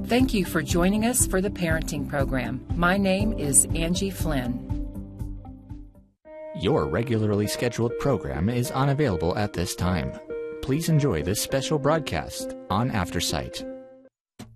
Thank you for joining us for the parenting program. My name is Angie Flynn. Your regularly scheduled program is unavailable at this time. Please enjoy this special broadcast on AfterSight.